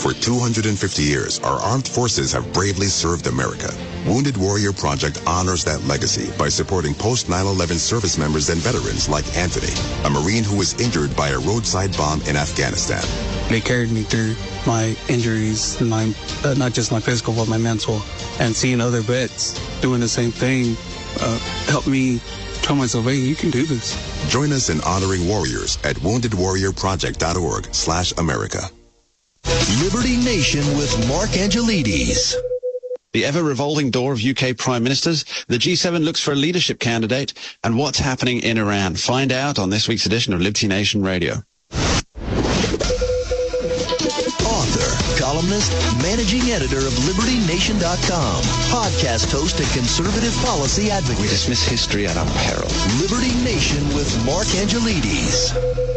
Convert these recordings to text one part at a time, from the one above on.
For 250 years, our armed forces have bravely served America. Wounded Warrior Project honors that legacy by supporting post-9/11 service members and veterans like Anthony, a Marine who was injured by a roadside bomb in Afghanistan. They carried me through my injuries, not just my physical, but my mental. And seeing other vets doing the same thing helped me tell myself, hey, you can do this. Join us in honoring warriors at woundedwarriorproject.org/America. Liberty Nation with Mark Angelides. The ever-revolving door of UK Prime Ministers, the G7 looks for a leadership candidate, and what's happening in Iran. Find out on this week's edition of Liberty Nation Radio. Author, columnist, managing editor of LibertyNation.com, podcast host and conservative policy advocate. We dismiss history at our peril. Liberty Nation with Mark Angelides.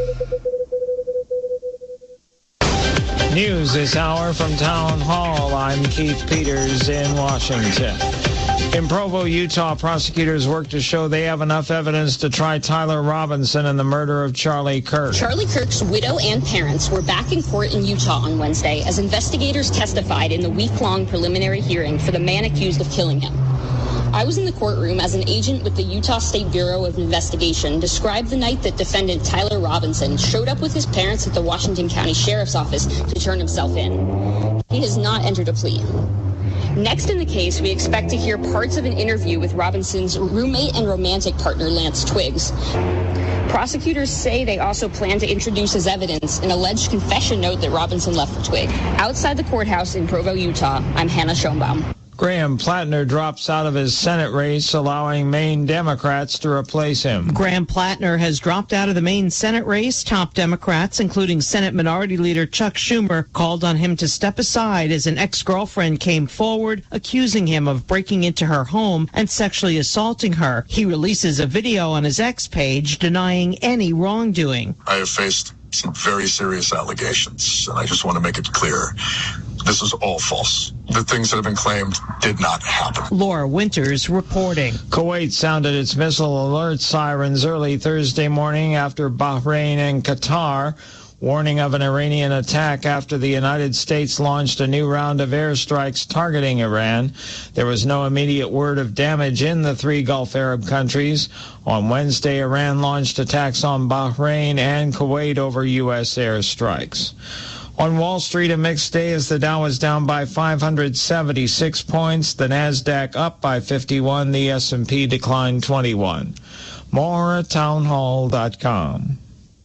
News this hour from Town Hall. I'm Keith Peters in Washington. In Provo, Utah, prosecutors work to show they have enough evidence to try Tyler Robinson in the murder of Charlie Kirk. Charlie Kirk's widow and parents were back in court in Utah on Wednesday as investigators testified in the week-long preliminary hearing for the man accused of killing him. I was in the courtroom as an agent with the Utah State Bureau of Investigation described the night that defendant Tyler Robinson showed up with his parents at the Washington County Sheriff's Office to turn himself in. He has not entered a plea. Next in the case, we expect to hear parts of an interview with Robinson's roommate and romantic partner, Lance Twiggs. Prosecutors say they also plan to introduce as evidence an alleged confession note that Robinson left for Twigg. Outside the courthouse in Provo, Utah, I'm Hannah Schoenbaum. Graham Plattner drops out of his Senate race, allowing Maine Democrats to replace him. Graham Plattner has dropped out of the Maine Senate race. Top Democrats, including Senate Minority Leader Chuck Schumer, called on him to step aside as an ex-girlfriend came forward, accusing him of breaking into her home and sexually assaulting her. He releases a video on his X page denying any wrongdoing. I have faced some very serious allegations, and I just want to make it clear. This is all false. The things that have been claimed did not happen. Laura Winters reporting. Kuwait sounded its missile alert sirens early Thursday morning after Bahrain and Qatar, warning of an Iranian attack after the United States launched a new round of airstrikes targeting Iran. There was no immediate word of damage in the three Gulf Arab countries. On Wednesday, Iran launched attacks on Bahrain and Kuwait over U.S. airstrikes. On Wall Street, a mixed day as the Dow was down by 576 points, the Nasdaq up by 51, the S&P declined 21. More at townhall.com.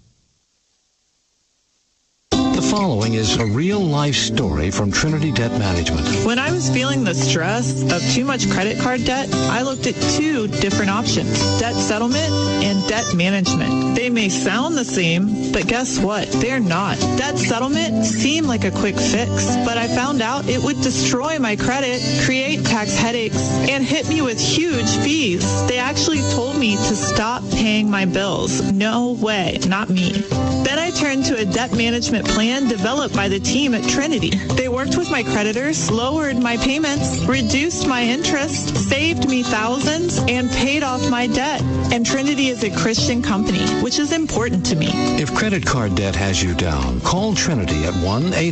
The following is a real-life story from Trinity Debt Management. When I was feeling the stress of too much credit card debt, I looked at two different options, debt settlement and debt management. They may sound the same, but guess what? They're not. Debt settlement seemed like a quick fix, but I found out it would destroy my credit, create tax headaches, and hit me with huge fees. They actually told me to stop paying my bills. No way, not me. Then I turned to a debt management plan developed by the team at Trinity. They worked with my creditors, lowered my payments, reduced my interest, saved me thousands, and paid off my debt. And Trinity is a Christian company, which is important to me. If credit card debt has you down, call Trinity at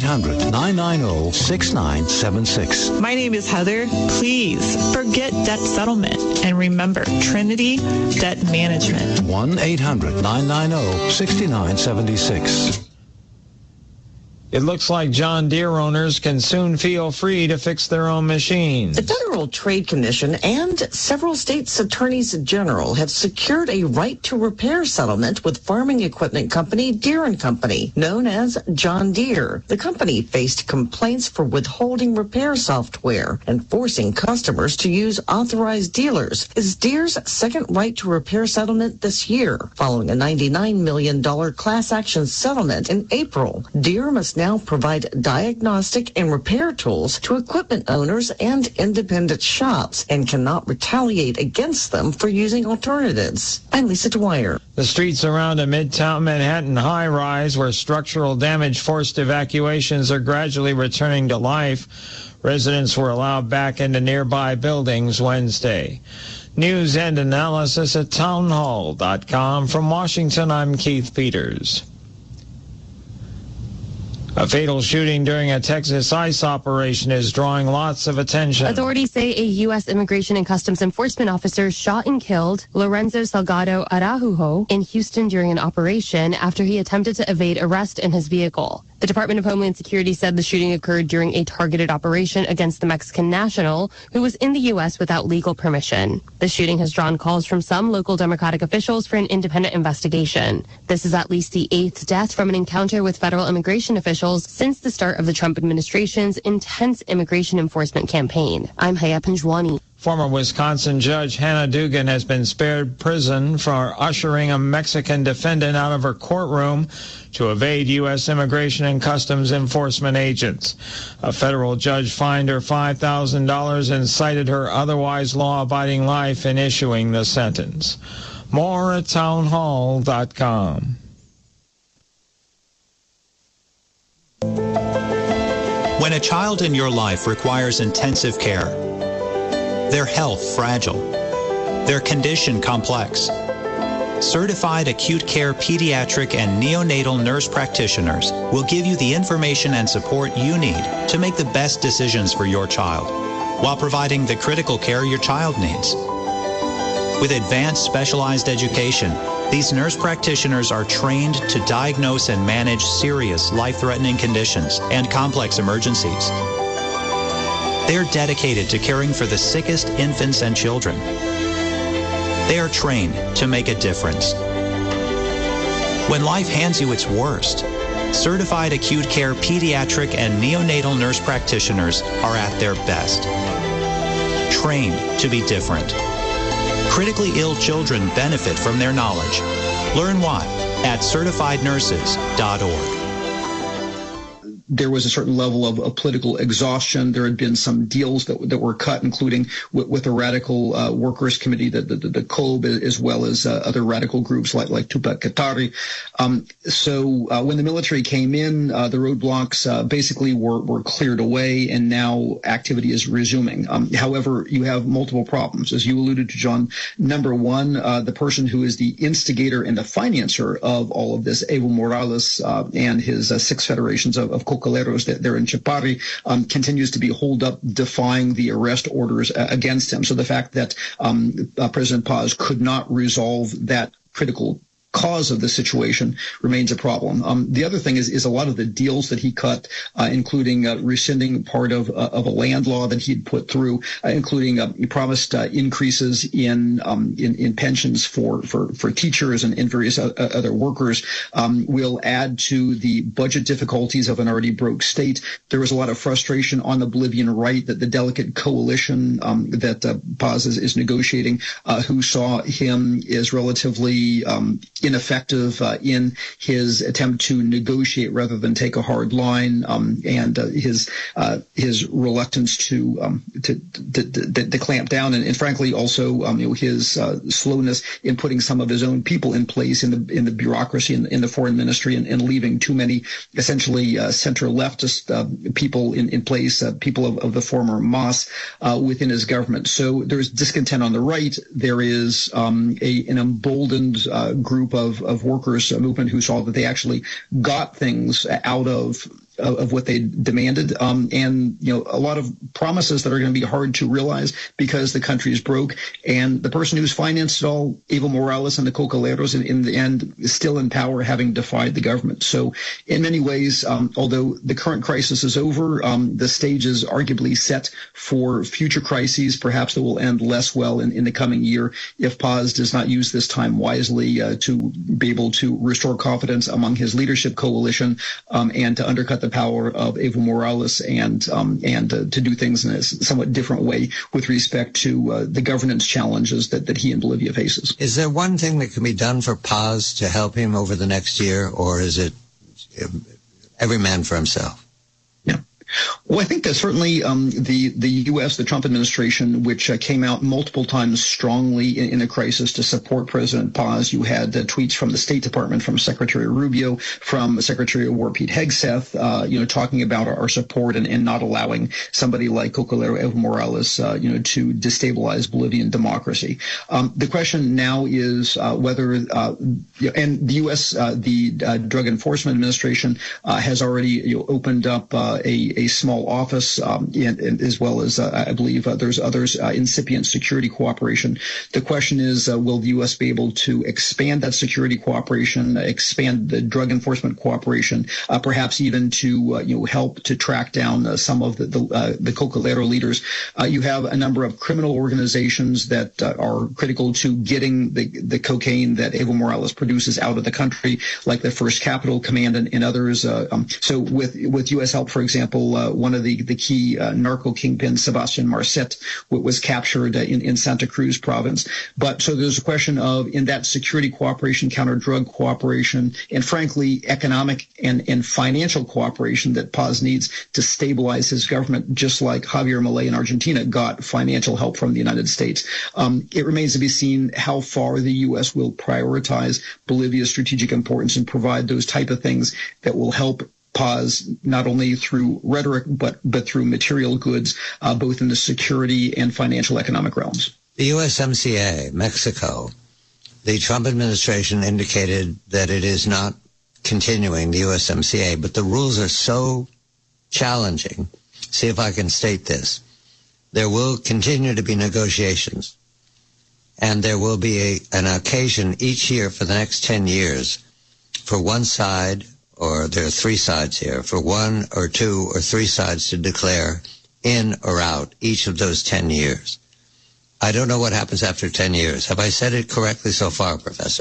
1-800-990-6976. My name is Heather. Please forget debt settlement and remember Trinity Debt Management. 1-800-990-6976. It looks like John Deere owners can soon feel free to fix their own machines. The Federal Trade Commission and several states' attorneys general have secured a right to repair settlement with farming equipment company Deere & Company, known as John Deere. The company faced complaints for withholding repair software and forcing customers to use authorized dealers. Is Deere's second right to repair settlement this year, following a $99 million class action settlement in April. Deere must now provide diagnostic and repair tools to equipment owners and independent shops and cannot retaliate against them for using alternatives. I'm Lisa Dwyer. The streets around a Midtown Manhattan high-rise where structural damage forced evacuations are gradually returning to life. Residents were allowed back into nearby buildings Wednesday. News and analysis at townhall.com. From Washington, I'm Keith Peters. A fatal shooting during a Texas ICE operation is drawing lots of attention. Authorities say a U.S. Immigration and Customs Enforcement officer shot and killed Lorenzo Salgado Araujo in Houston during an operation after he attempted to evade arrest in his vehicle. The Department of Homeland Security said the shooting occurred during a targeted operation against the Mexican national who was in the U.S. without legal permission. The shooting has drawn calls from some local Democratic officials for an independent investigation. This is at least the 8th death from an encounter with federal immigration officials since the start of the Trump administration's intense immigration enforcement campaign. I'm Haya Panjwani. Former Wisconsin Judge Hannah Dugan has been spared prison for ushering a Mexican defendant out of her courtroom to evade U.S. Immigration and Customs Enforcement agents. A federal judge fined her $5,000 and cited her otherwise law-abiding life in issuing the sentence. More at townhall.com. When a child in your life requires intensive care, their health fragile, their condition complex, certified acute care pediatric and neonatal nurse practitioners will give you the information and support you need to make the best decisions for your child while providing the critical care your child needs. With advanced specialized education, these nurse practitioners are trained to diagnose and manage serious life-threatening conditions and complex emergencies. They're dedicated to caring for the sickest infants and children. They are trained to make a difference. When life hands you its worst, certified acute care pediatric and neonatal nurse practitioners are at their best. Trained to be different. Critically ill children benefit from their knowledge. Learn why at certifiednurses.org. There was a certain level of political exhaustion. There had been some deals that were cut, including with the Radical Workers Committee, the COBE, as well as other radical groups like Tupac Katari. So when the military came in, the roadblocks basically were cleared away, and now activity is resuming. However, you have multiple problems, as you alluded to, John. Number one, the person who is the instigator and the financer of all of this, Evo Morales, and his 6 federations of Cocaleros that they're in Chapari, continues to be holed up, defying the arrest orders against him. So the fact that President Paz could not resolve that critical cause of the situation remains a problem. The other thing is a lot of the deals that he cut, including rescinding part of a land law that he'd put through, including he promised increases in pensions for teachers and various other workers, will add to the budget difficulties of an already broke state. There was a lot of frustration on the Bolivian right that the delicate coalition that Paz is negotiating, who saw him as relatively ineffective in his attempt to negotiate rather than take a hard line, and his reluctance to clamp down, and frankly also his slowness in putting some of his own people in place in the bureaucracy in the foreign ministry, and leaving too many essentially center leftist people in place, people of the former MAS within his government. So there's discontent on the right. There is an emboldened group of workers movement who saw that they actually got things out of what they demanded, and a lot of promises that are going to be hard to realize because the country is broke, and the person who's financed it all, Evo Morales and the Cocaleros, in the end is still in power, having defied the government. So in many ways, although the current crisis is over, the stage is arguably set for future crises, perhaps that will end less well in the coming year if Paz does not use this time wisely to be able to restore confidence among his leadership coalition, and to undercut the power of Evo Morales, and to do things in a somewhat different way with respect to the governance challenges that he and Bolivia faces. Is there one thing that can be done for Paz to help him over the next year, or is it every man for himself? Yeah. Well, I think that certainly the U.S., the Trump administration, which came out multiple times strongly in the crisis to support President Paz. You had tweets from the State Department, from Secretary Rubio, from Secretary of War Pete Hegseth, talking about our support and not allowing somebody like Cocalero Evo Morales, to destabilize Bolivian democracy. The question now is whether, and the U.S., the Drug Enforcement Administration has already opened up a small office, and as well as I believe there's others, incipient security cooperation. The question is, will the U.S. be able to expand that security cooperation, expand the drug enforcement cooperation, perhaps even to help to track down some of the Cocalero leaders? You have a number of criminal organizations that are critical to getting the cocaine that Evo Morales produces out of the country, like the First Capital Command and others. So with U.S. help, for example, one of the key narco kingpins, Sebastian Marcet, was captured in Santa Cruz province. But so there's a question of, in that security cooperation, counter-drug cooperation, and frankly, economic and financial cooperation that Paz needs to stabilize his government, just like Javier Milei in Argentina got financial help from the United States. It remains to be seen how far the U.S. will prioritize Bolivia's strategic importance and provide those type of things that will help Paz, not only through rhetoric, but through material goods, both in the security and financial economic realms. The USMCA, Mexico, the Trump administration indicated that it is not continuing the USMCA, but the rules are so challenging. See if I can state this. There will continue to be negotiations, and there will be an occasion each year for the next 10 years for one side, or there are three sides here, for one or two or three sides to declare in or out each of those 10 years. I don't know what happens after 10 years. Have I said it correctly so far, Professor?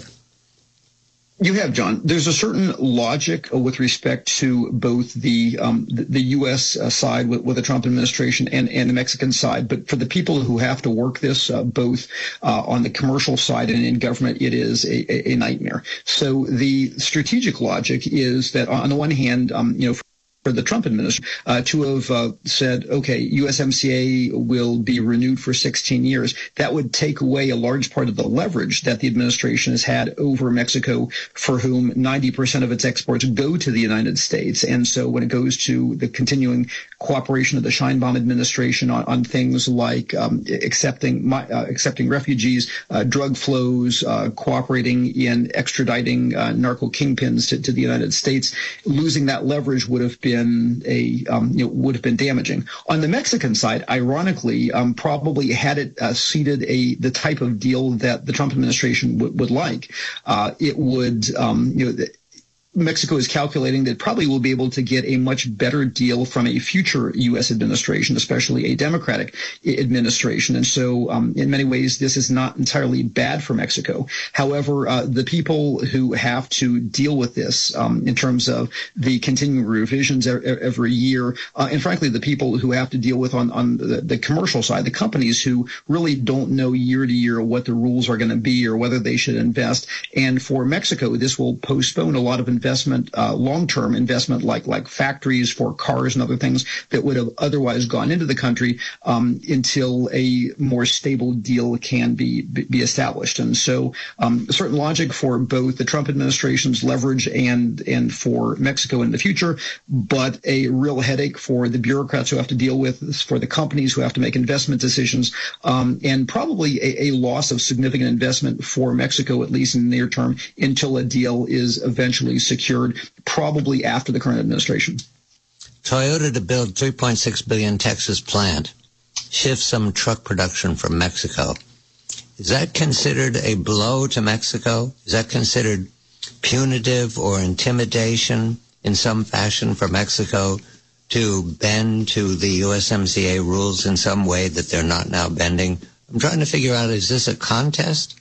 You have, John. There's a certain logic with respect to both the U.S. side with the Trump administration and the Mexican side. But for the people who have to work this, both on the commercial side and in government, it is a nightmare. So the strategic logic is that on the one hand, for the Trump administration to have said, okay, USMCA will be renewed for 16 years, that would take away a large part of the leverage that the administration has had over Mexico, for whom 90% of its exports go to the United States. And so when it goes to the continuing cooperation of the Sheinbaum administration on things like accepting refugees, drug flows, cooperating in extraditing narco kingpins to the United States, losing that leverage would have been damaging. On the Mexican side, ironically, probably had it seeded the type of deal that the Trump administration would like, it would Mexico is calculating that probably will be able to get a much better deal from a future U.S. administration, especially a Democratic administration. And so in many ways, this is not entirely bad for Mexico. However, the people who have to deal with this in terms of the continuing revisions every year, and frankly, the people who have to deal with on the commercial side, the companies who really don't know year to year what the rules are going to be or whether they should invest. And for Mexico, this will postpone a lot of investment, long-term investment, like factories for cars and other things that would have otherwise gone into the country until a more stable deal can be established. And so a certain logic for both the Trump administration's leverage and for Mexico in the future, but a real headache for the bureaucrats who have to deal with, for the companies who have to make investment decisions, and probably a loss of significant investment for Mexico, at least in the near term, until a deal is eventually secured, probably after the current administration. Toyota to build $3.6 billion Texas plant, shift some truck production from Mexico. Is that considered a blow to Mexico? Is that considered punitive or intimidation in some fashion for Mexico to bend to the USMCA rules in some way that they're not now bending? I'm trying to figure out, is this a contest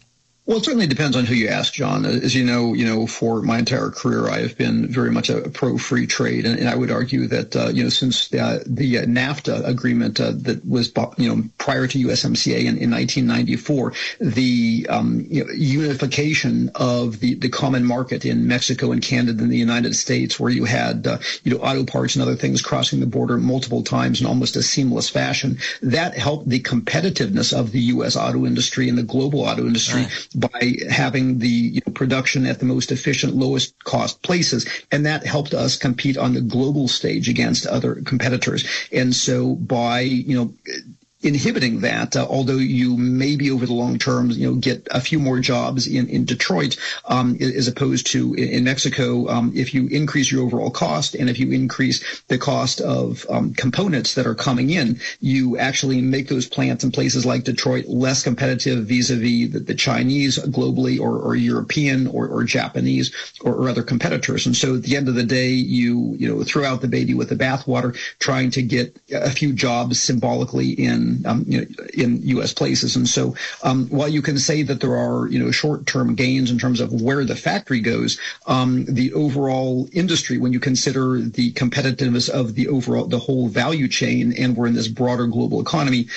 Well, it certainly depends on who you ask, John. As you know, for my entire career, I have been very much a pro-free trade, and I would argue that since the NAFTA agreement that was prior to USMCA in 1994, the unification of the common market in Mexico and Canada and the United States, where you had auto parts and other things crossing the border multiple times in almost a seamless fashion, that helped the competitiveness of the U.S. auto industry and the global auto industry by having the production at the most efficient, lowest cost places. And that helped us compete on the global stage against other competitors. And so by, inhibiting that, although you maybe over the long term, get a few more jobs in Detroit, as opposed to in Mexico, if you increase your overall cost and if you increase the cost of components that are coming in, you actually make those plants in places like Detroit less competitive vis-a-vis the Chinese globally or European or Japanese or other competitors. And so at the end of the day, you throw out the baby with the bathwater, trying to get a few jobs symbolically in U.S. places. And so while you can say that there are, short-term gains in terms of where the factory goes, the overall industry, when you consider the competitiveness of the whole value chain, and we're in this broader global economy,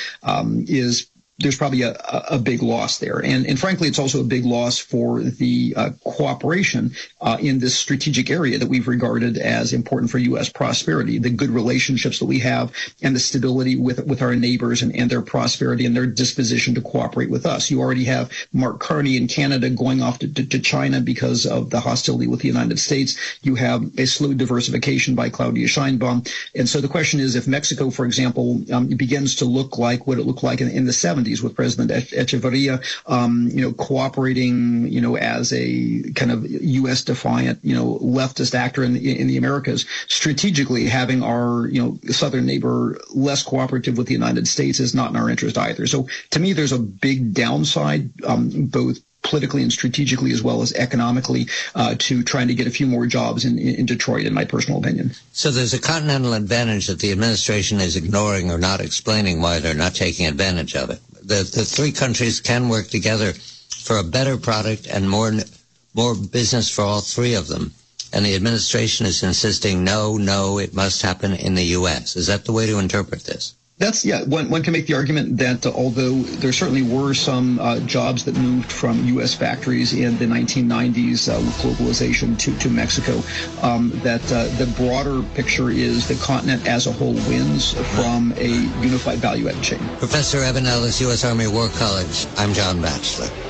there's probably a big loss there. And frankly, it's also a big loss for the cooperation in this strategic area that we've regarded as important for U.S. prosperity, the good relationships that we have and the stability with our neighbors and their prosperity and their disposition to cooperate with us. You already have Mark Carney in Canada going off to China because of the hostility with the United States. You have a slow diversification by Claudia Sheinbaum. And so the question is, if Mexico, for example, begins to look like what it looked like in the 70s, with President Echeverria, cooperating, as a kind of U.S. defiant, leftist actor in the Americas, strategically having our, southern neighbor less cooperative with the United States is not in our interest either. So to me, there's a big downside, both politically and strategically as well as economically, to trying to get a few more jobs in Detroit, in my personal opinion. So there's a continental advantage that the administration is ignoring or not explaining why they're not taking advantage of it. The three countries can work together for a better product and more business for all three of them. And the administration is insisting, no, it must happen in the U.S. Is that the way to interpret this? One can make the argument that although there certainly were some jobs that moved from U.S. factories in the 1990s with globalization to Mexico, that the broader picture is the continent as a whole wins from a unified value-added chain. Professor Evan Ellis, U.S. Army War College. I'm John Batchelor.